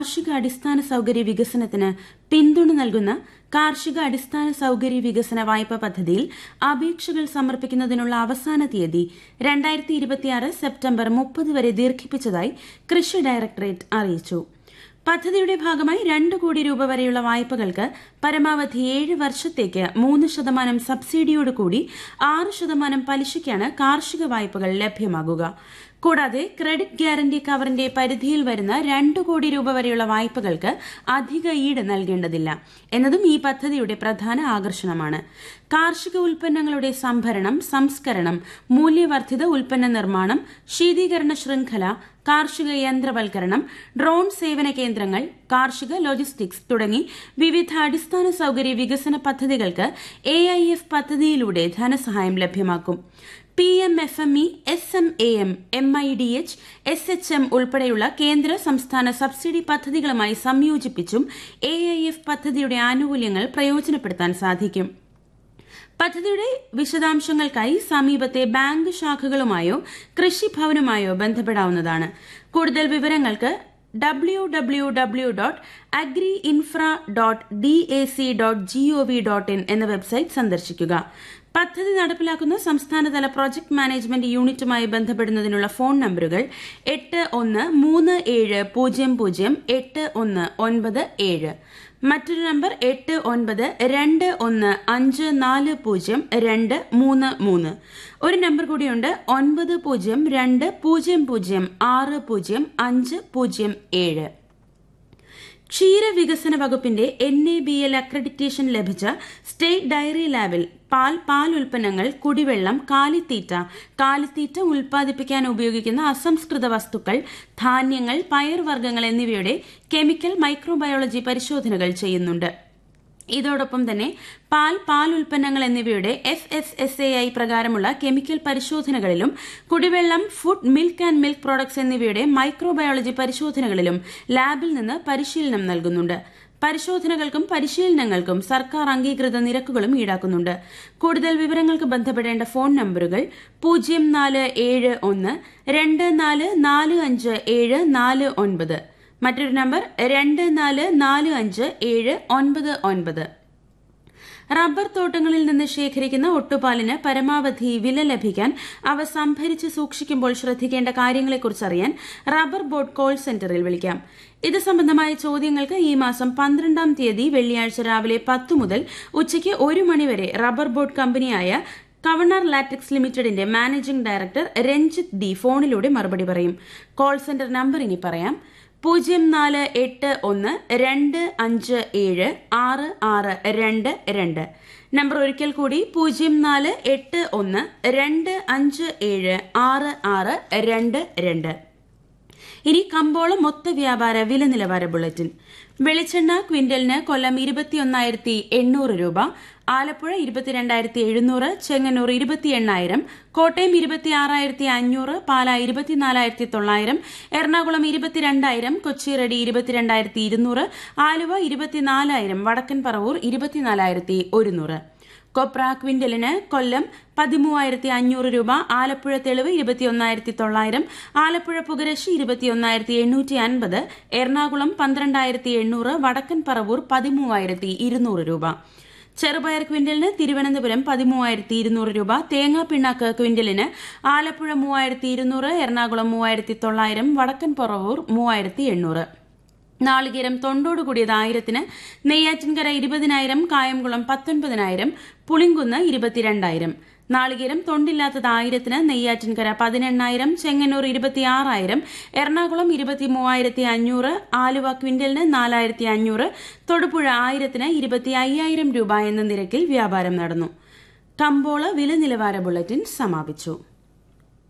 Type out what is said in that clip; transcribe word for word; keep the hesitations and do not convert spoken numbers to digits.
കാർഷിക അടിസ്ഥാന സൌകര്യ വികസനത്തിന് പിന്തുണ നൽകുന്ന കാർഷിക അടിസ്ഥാന സൌകര്യ വികസന വായ്പാ പദ്ധതിയിൽ അപേക്ഷകൾ സമർപ്പിക്കുന്നതിനുള്ള അവസാന തീയതി രണ്ടായിരത്തി ഇരുപത്തിയാറ് സെപ്റ്റംബർ മുപ്പത് വരെ ദീർഘിപ്പിച്ചതായി കൃഷി ഡയറക്ടറേറ്റ് അറിയിച്ചു. പദ്ധതിയുടെ ഭാഗമായി രണ്ട് കോടി രൂപ വരെയുള്ള വായ്പകൾക്ക് പരമാവധി ഏഴ് വർഷത്തേക്ക് മൂന്ന് ശതമാനം സബ്സിഡിയോടുകൂടി ആറ് ശതമാനം പലിശയ്ക്കാണ് കാർഷിക വായ്പകൾ ലഭ്യമാകുക. കൂടാതെ ക്രെഡിറ്റ് ഗ്യാരണ്ടി കവറിന്റെ പരിധിയിൽ വരുന്ന രണ്ട് കോടി രൂപ വരെയുള്ള വായ്പകൾക്ക് അധിക ഈട് നൽകേണ്ടതില്ല എന്നതും ഈ പദ്ധതിയുടെ പ്രധാന ആകർഷണമാണ്. കാർഷിക ഉൽപ്പന്നങ്ങളുടെ സംഭരണം, സംസ്കരണം, മൂല്യവർദ്ധിത ഉൽപ്പന്ന നിർമ്മാണം, ശീതീകരണ ശൃംഖല, കാർഷിക യന്ത്രവൽക്കരണം, ഡ്രോൺ സേവന കേന്ദ്രങ്ങൾ, കാർഷിക ലോജിസ്റ്റിക്സ് തുടങ്ങി വിവിധ അടിസ്ഥാന സൌകര്യ വികസന പദ്ധതികൾക്ക് എ ഐ എഫ് പദ്ധതിയിലൂടെ ധനസഹായം ലഭ്യമാക്കും. P M F M E, S M A M, M I D H, S H M ഉൾപ്പെടെയുള്ള കേന്ദ്ര സംസ്ഥാന സബ്സിഡി പദ്ധതികളുമായി സംയോജിപ്പിച്ചും എ ഐ എഫ് പദ്ധതിയുടെ ആനുകൂല്യങ്ങൾ പ്രയോജനപ്പെടുത്താൻ സാധിക്കും. പദ്ധതിയുടെ വിശദാംശങ്ങൾക്കായി സമീപത്തെ ബാങ്ക് ശാഖകളുമായോ കൃഷിഭവനുമായോ ബന്ധപ്പെടാവുന്നതാണ്. കൂടുതൽ വിവരങ്ങൾക്ക് W W W dot agri infra dot D A C dot G O V dot in എന്ന വെബ്സൈറ്റ് സന്ദർശിക്കുക. പദ്ധതി നടപ്പിലാക്കുന്ന സംസ്ഥാനതല പ്രോജക്ട് മാനേജ്മെന്റ് യൂണിറ്റുമായി ബന്ധപ്പെടുന്നതിനുള്ള ഫോൺ നമ്പറുകൾ എട്ട് ഒന്ന് മൂന്ന് ഏഴ് പൂജ്യം പൂജ്യം എട്ട് ഒന്ന് ഒൻപത് ഏഴ്. മറ്റൊരു നമ്പർ എട്ട് ഒൻപത് രണ്ട് ഒന്ന് അഞ്ച് നാല് പൂജ്യം രണ്ട് മൂന്ന് മൂന്ന്. ഒരു നമ്പർ കൂടിയുണ്ട്, ഒൻപത് പൂജ്യം രണ്ട് പൂജ്യം പൂജ്യം ആറ് പൂജ്യം അഞ്ച് പൂജ്യം ഏഴ്. ക്ഷീരവികസന വകുപ്പിന്റെ N A B L accreditation ലഭിച്ച സ്റ്റേറ്റ് ഡയറി ലാബിൽ പാൽ, പാൽ ഉൽപ്പന്നങ്ങൾ, കുടിവെള്ളം, കാലിത്തീറ്റ, കാലിത്തീറ്റ ഉൽപ്പാദിപ്പിക്കാൻ ഉപയോഗിക്കുന്ന അസംസ്കൃത വസ്തുക്കൾ, ധാന്യങ്ങൾ, പയർവർഗ്ഗങ്ങൾ എന്നിവയുടെ കെമിക്കൽ മൈക്രോബയോളജി പരിശോധനകൾ ചെയ്യുന്നുണ്ട്. ഇതോടൊപ്പം തന്നെ പാൽ, പാൽ ഉൽപ്പന്നങ്ങൾ എന്നിവയുടെ F S S A I പ്രകാരമുള്ള കെമിക്കൽ പരിശോധനകളിലും കുടിവെള്ളം, food, milk and milk products എന്നിവയുടെ മൈക്രോബയോളജി പരിശോധനകളിലും ലാബിൽ നിന്ന് പരിശീലനം നൽകുന്നുണ്ട്. പരിശോധനകൾക്കും പരിശീലനങ്ങൾക്കും സർക്കാർ അംഗീകൃത നിരക്കുകളും ഈടാക്കുന്നുണ്ട്. കൂടുതൽ വിവരങ്ങൾക്ക് ബന്ധപ്പെടേണ്ട ഫോൺ നമ്പറുകൾ പൂജ്യം നാല് ഏഴ് ഒന്ന് രണ്ട് നാല് നാല് അഞ്ച് ഏഴ് നാല് ഒൻപത്. മറ്റൊരു നമ്പർ രണ്ട് നാല് നാല് അഞ്ച് ഏഴ് ഒൻപത് ഒൻപത്. റബ്ബർ തോട്ടങ്ങളിൽ നിന്ന് ശേഖരിക്കുന്ന ഒട്ടുപാലിന് പരമാവധി വില ലഭിക്കാൻ അവ സംഭരിച്ച് സൂക്ഷിക്കുമ്പോൾ ശ്രദ്ധിക്കേണ്ട കാര്യങ്ങളെക്കുറിച്ചറിയാൻ റബ്ബർ ബോർഡ് കോൾ സെന്ററിൽ വിളിക്കാം. ഇത് സംബന്ധമായ ചോദ്യങ്ങൾക്ക് ഈ മാസം പന്ത്രണ്ടാം തീയതി വെള്ളിയാഴ്ച രാവിലെ പത്ത് മുതൽ ഉച്ചയ്ക്ക് ഒരു മണിവരെ റബ്ബർ ബോർഡ് കമ്പനിയായ കവണർ ലാറ്റക്സ് ലിമിറ്റഡിന്റെ മാനേജിംഗ് ഡയറക്ടർ രഞ്ജിത്ത് ഡി ഫോണിലൂടെ മറുപടി പറയും. കോൾ സെന്റർ നമ്പർ ഇനി പറയാം: പൂജ്യം നാല് എട്ട് ഒന്ന് രണ്ട് അഞ്ച് ഏഴ് ആറ് ആറ് രണ്ട് രണ്ട്. നമ്പർ ഒരിക്കൽ കൂടി പൂജ്യം നാല് എട്ട് ഒന്ന് രണ്ട് അഞ്ച് ഏഴ് ആറ് ആറ് രണ്ട് രണ്ട്. ഇനി കമ്പോള മൊത്ത വ്യാപാര വില നിലവാര ബുള്ളറ്റിൻ. വെളിച്ചെണ്ണ ക്വിന്റലിന് കൊല്ലം ഇരുപത്തിയൊന്നായിരത്തി എണ്ണൂറ് രൂപ, ആലപ്പുഴ ഇരുപത്തിരണ്ടായിരത്തി എഴുന്നൂറ്, ചെങ്ങന്നൂർ ഇരുപത്തി എണ്ണായിരം, കോട്ടയം ഇരുപത്തിയാറായിരത്തി അഞ്ഞൂറ്, പാല ഇരുപത്തിനാലായിരത്തി തൊള്ളായിരം, എറണാകുളം ഇരുപത്തിരണ്ടായിരം, കൊച്ചി റെഡി ഇരുപത്തിരണ്ടായിരത്തി ഇരുന്നൂറ്, ആലുവ ഇരുപത്തിനാലായിരം, വടക്കൻ പറവൂർ ഇരുപത്തിനാലായിരത്തി ഒരുന്നൂറ്. കൊപ്ര ക്വിന്റലിന് കൊല്ലം പതിമൂവായിരത്തി അഞ്ഞൂറ് രൂപ, ആലപ്പുഴ തെളിവ് ഇരുപത്തിയൊന്നായിരത്തി തൊള്ളായിരം, ആലപ്പുഴ പുകരശി ഇരുപത്തിയൊന്നായിരത്തി എണ്ണൂറ്റി അൻപത്, എറണാകുളം പന്ത്രണ്ടായിരത്തി എണ്ണൂറ്, വടക്കൻ പറവൂർ പതിമൂവായിരത്തി ഇരുന്നൂറ് രൂപ. ചെറുപയർ ക്വിന്റലിന് തിരുവനന്തപുരം പതിമൂവായിരത്തി ഇരുന്നൂറ് രൂപ, തേങ്ങാ പിണ്ണാക്ക് ക്വിന്റലിന് ആലപ്പുഴ മൂവായിരത്തി ഇരുന്നൂറ്, എറണാകുളം മൂവായിരത്തി തൊള്ളായിരം, വടക്കൻ പറവൂർ മൂവായിരത്തി എണ്ണൂറ്. നാളികേരം തൊണ്ടോടുകൂടിയത് ആയിരത്തിന് നെയ്യാറ്റിൻകര ഇരുപതിനായിരം, കായംകുളം പത്തൊൻപതിനായിരം, പുളിങ്കുന്ന് ഇരുപത്തിരണ്ടായിരം. നാളികേരം തൊണ്ടില്ലാത്തത് ആയിരത്തിന് നെയ്യാറ്റിൻകര പതിനെണ്ണായിരം, ചെങ്ങന്നൂർ ഇരുപത്തിയാറായിരം, എറണാകുളം ഇരുപത്തി മൂവായിരത്തി അഞ്ഞൂറ്, ആലുവ ക്വിന്റലിന് നാലായിരത്തി അഞ്ഞൂറ്, തൊടുപുഴ ആയിരത്തിന് ഇരുപത്തി അയ്യായിരം രൂപ എന്ന നിരക്കിൽ വ്യാപാരം നടന്നു. കമ്പോള വില നിലവാര ബുള്ളറ്റിൻ സമാപിച്ചു.